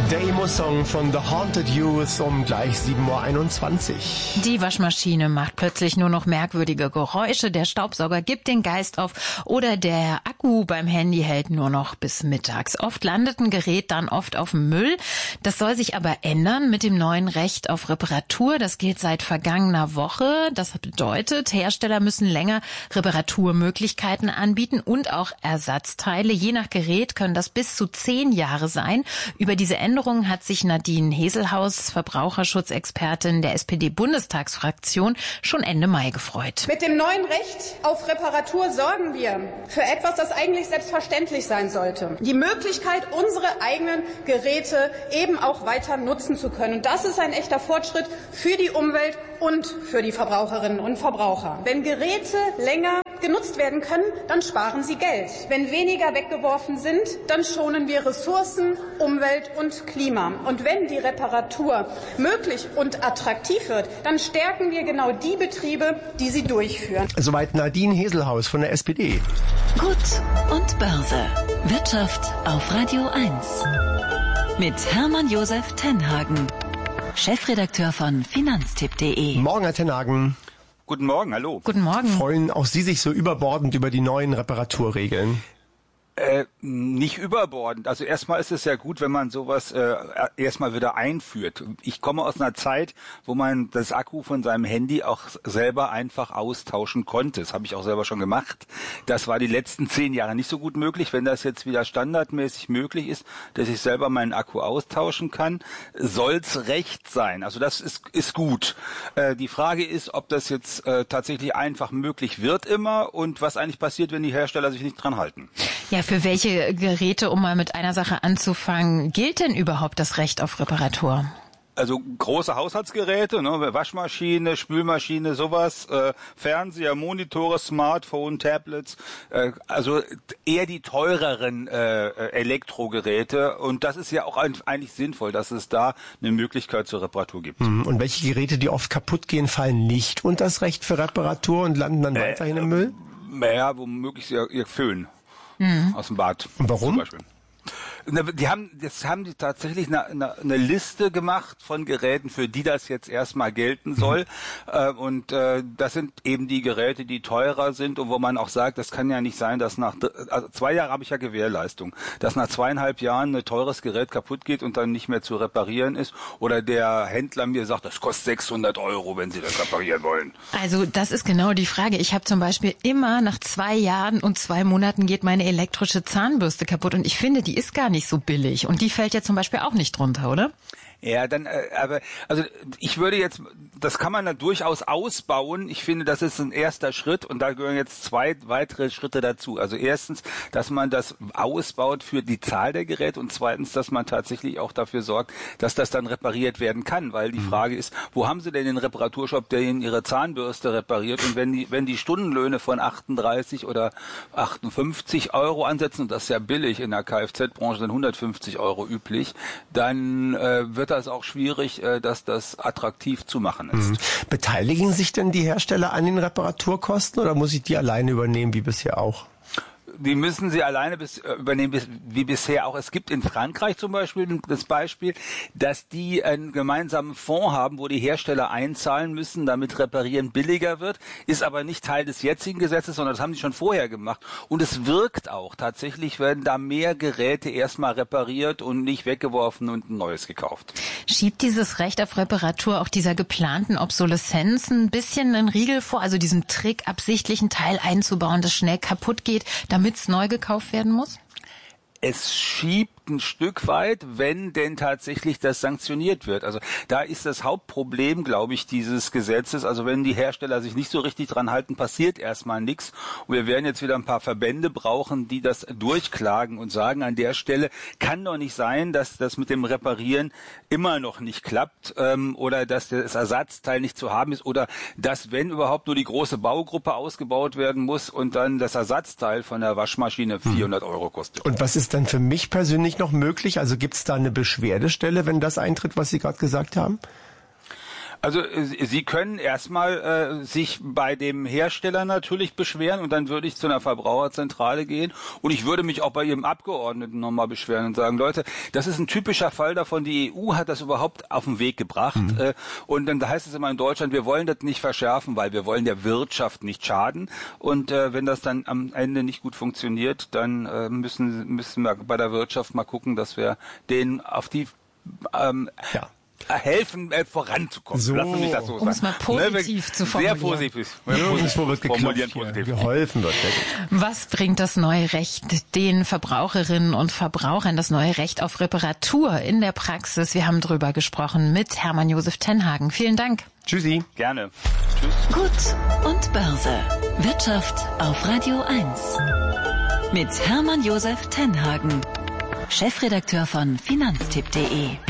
Der Emo-Song von The Haunted Youth um gleich 7:21 Uhr. Die Waschmaschine macht plötzlich nur noch merkwürdige Geräusche, der Staubsauger gibt den Geist auf oder der Akku beim Handy hält nur noch bis mittags. Oft landet ein Gerät dann oft auf dem Müll. Das soll sich aber ändern mit dem neuen Recht auf Reparatur. Das gilt seit vergangener Woche. Das bedeutet, Hersteller müssen länger Reparaturmöglichkeiten anbieten und auch Ersatzteile. Je nach Gerät können das bis zu 10 Jahre sein. Über diese Änderung hat sich Nadine Heselhaus, Verbraucherschutzexpertin der SPD-Bundestagsfraktion, schon Ende Mai gefreut. Mit dem neuen Recht auf Reparatur sorgen wir für etwas, das eigentlich selbstverständlich sein sollte. Die Möglichkeit, unsere eigenen Geräte eben auch weiter nutzen zu können. Und das ist ein echter Fortschritt für die Umwelt und für die Verbraucherinnen und Verbraucher. Wenn Geräte länger genutzt werden können, dann sparen sie Geld. Wenn weniger weggeworfen sind, dann schonen wir Ressourcen, Umwelt und Klima. Und wenn die Reparatur möglich und attraktiv wird, dann stärken wir genau die Betriebe, die sie durchführen. Soweit Nadine Heselhaus von der SPD. Gut und Börse. Wirtschaft auf Radio 1. Mit Hermann Josef Tenhagen, Chefredakteur von Finanztipp.de. Morgen, Herr Tenhagen. Guten Morgen, hallo. Guten Morgen. Freuen auch Sie sich so überbordend über die neuen Reparaturregeln? Nicht überbordend. Also erstmal ist es ja gut, wenn man sowas erstmal wieder einführt. Ich komme aus einer Zeit, wo man das Akku von seinem Handy auch selber einfach austauschen konnte. Das habe ich auch selber schon gemacht. Das war die letzten 10 Jahre nicht so gut möglich. Wenn das jetzt wieder standardmäßig möglich ist, dass ich selber meinen Akku austauschen kann, soll's recht sein. Also das ist gut. Die Frage ist, ob das jetzt tatsächlich einfach möglich wird immer und was eigentlich passiert, wenn die Hersteller sich nicht dran halten. Ja, für welche Geräte, um mal mit einer Sache anzufangen, gilt denn überhaupt das Recht auf Reparatur? Also große Haushaltsgeräte, ne, Waschmaschine, Spülmaschine, sowas, Fernseher, Monitore, Smartphone, Tablets, also eher die teureren Elektrogeräte. Und das ist ja auch eigentlich sinnvoll, dass es da eine Möglichkeit zur Reparatur gibt. Und welche Geräte, die oft kaputt gehen, fallen nicht unter das Recht für Reparatur und landen dann weiterhin im Müll? Naja, womöglich ihr Föhn aus dem Bad. Und warum? Zum Beispiel. Die haben tatsächlich eine Liste gemacht von Geräten, für die das jetzt erstmal gelten soll. Und das sind eben die Geräte, die teurer sind und wo man auch sagt, das kann ja nicht sein, dass also 2 Jahre habe ich ja Gewährleistung, dass nach 2,5 Jahren ein teures Gerät kaputt geht und dann nicht mehr zu reparieren ist. Oder der Händler mir sagt, das kostet 600 €, wenn Sie das reparieren wollen. Also das ist genau die Frage. Ich habe zum Beispiel immer nach 2 Jahren und 2 Monaten geht meine elektrische Zahnbürste kaputt und ich finde, die ist gar nicht so billig. Und die fällt ja zum Beispiel auch nicht drunter, oder? Ja, dann, aber, also ich würde jetzt, das kann man da durchaus ausbauen. Ich finde, das ist ein erster Schritt und da gehören jetzt 2 weitere Schritte dazu. Also erstens, dass man das ausbaut für die Zahl der Geräte und zweitens, dass man tatsächlich auch dafür sorgt, dass das dann repariert werden kann. Weil die Frage ist, wo haben Sie denn den Reparaturshop, der Ihnen Ihre Zahnbürste repariert? Und wenn die Stundenlöhne von 38 oder 58 € ansetzen, und das ist ja billig in der Kfz-Branche, sind 150 € üblich, dann wird das auch schwierig, dass das attraktiv zu machen ist. Beteiligen sich denn die Hersteller an den Reparaturkosten oder muss ich die alleine übernehmen, wie bisher auch? Die müssen sie alleine übernehmen, wie bisher auch. Es gibt in Frankreich zum Beispiel das Beispiel, dass die einen gemeinsamen Fonds haben, wo die Hersteller einzahlen müssen, damit Reparieren billiger wird, ist aber nicht Teil des jetzigen Gesetzes, sondern das haben die schon vorher gemacht. Und es wirkt auch. Tatsächlich werden da mehr Geräte erstmal repariert und nicht weggeworfen und ein neues gekauft. Schiebt dieses Recht auf Reparatur auch dieser geplanten Obsoleszenz ein bisschen einen Riegel vor, also diesem Trick, absichtlich einen Teil einzubauen, das schnell kaputt geht, damit es neu gekauft werden muss? Es schiebt ein Stück weit, wenn denn tatsächlich das sanktioniert wird. Also da ist das Hauptproblem, glaube ich, dieses Gesetzes. Also wenn die Hersteller sich nicht so richtig dran halten, passiert erstmal nichts. Und wir werden jetzt wieder ein paar Verbände brauchen, die das durchklagen und sagen, an der Stelle kann doch nicht sein, dass das mit dem Reparieren immer noch nicht klappt oder dass das Ersatzteil nicht zu haben ist oder dass, wenn überhaupt, nur die große Baugruppe ausgebaut werden muss und dann das Ersatzteil von der Waschmaschine 400 € kostet. Und was ist dann für mich persönlich noch möglich? Also gibt es da eine Beschwerdestelle, wenn das eintritt, was Sie gerade gesagt haben? Also Sie können erstmal sich bei dem Hersteller natürlich beschweren und dann würde ich zu einer Verbraucherzentrale gehen und ich würde mich auch bei Ihrem Abgeordneten nochmal beschweren und sagen, Leute, das ist ein typischer Fall davon, die EU hat das überhaupt auf den Weg gebracht und dann heißt es immer in Deutschland, wir wollen das nicht verschärfen, weil wir wollen der Wirtschaft nicht schaden und wenn das dann am Ende nicht gut funktioniert, dann müssen wir bei der Wirtschaft mal gucken, dass wir denen auf die helfen, voranzukommen. So. Lassen Sie mich das so sagen. Um es mal positiv zu formulieren. Sehr positiv. Nirgendwo wird geklopft, geholfen wird. Was bringt das neue Recht den Verbraucherinnen und Verbrauchern, das neue Recht auf Reparatur in der Praxis? Wir haben drüber gesprochen mit Hermann Josef Tenhagen. Vielen Dank. Tschüssi. Gerne. Tschüss. Gut und Börse. Wirtschaft auf Radio 1. Mit Hermann Josef Tenhagen, Chefredakteur von Finanztipp.de.